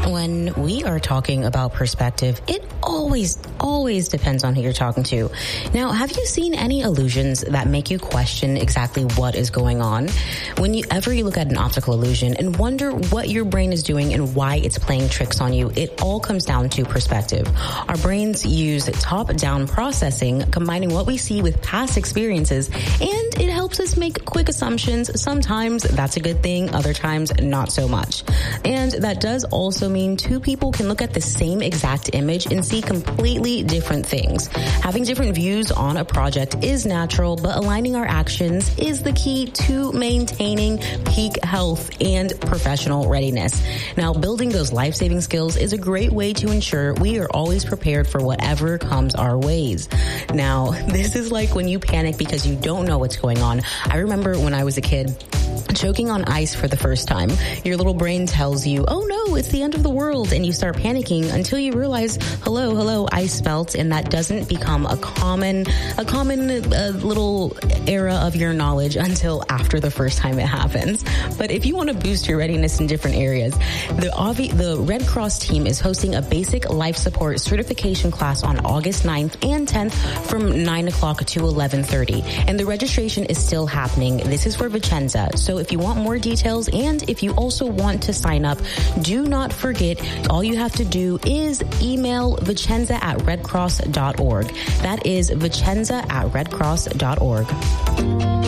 When we are talking about perspective, it always depends on who you're talking to. Now, have you seen any illusions that make you question exactly what is going on? Whenever you look at an optical illusion and wonder what your brain is doing and why it's playing tricks on you, it all comes down to perspective. Our brains use top-down processing, combining what we see with past experiences, and it helps us make quick assumptions. Sometimes that's a good thing, other times not so much. And that does also mean two people can look at the same exact image and see completely different things. Having different views on a project is natural, but aligning our actions is the key to maintaining peak health and professional readiness. Now, building those life-saving skills is a great way to ensure we are always prepared for whatever comes our ways. Now, this is like when you panic because you don't know what's going on. I remember when I was a kid, choking on ice for the first time. Your little brain tells you, oh no, it's the end of the world, and you start panicking until you realize, hello, ice melt, and that doesn't become a common little era of your knowledge until after the first time it happens. But if you want to boost your readiness in different areas, the Red Cross team is hosting a basic life support certification class on August 9th and 10th from 9 o'clock to 11:30, and the registration is still happening. This is for Vicenza. So if you want more details and if you also want to sign up, do not forget, all you have to do is email Vicenza@redcross.org. That is Vicenza@redcross.org.